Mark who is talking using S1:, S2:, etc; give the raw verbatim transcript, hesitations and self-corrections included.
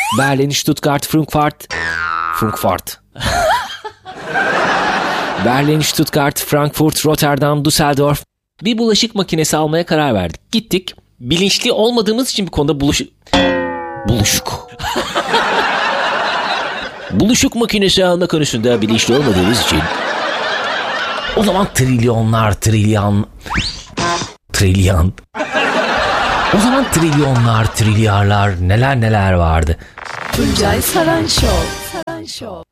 S1: Berlin, Stuttgart, Frankfurt. Frankfurt. Berlin, Stuttgart, Frankfurt, Rotterdam, Düsseldorf. Bir bulaşık makinesi almaya karar verdik. Gittik. Bilinçli olmadığımız için bir konuda buluş... Buluşuk. Buluşuk makinesi alma konusunda bilinçli olmadığımız için. O zaman trilyonlar, trilyon... Trilyon... O zaman trilyonlar, trilyarlar, neler neler vardı.
S2: Tuncay Saran Show. Saran Show.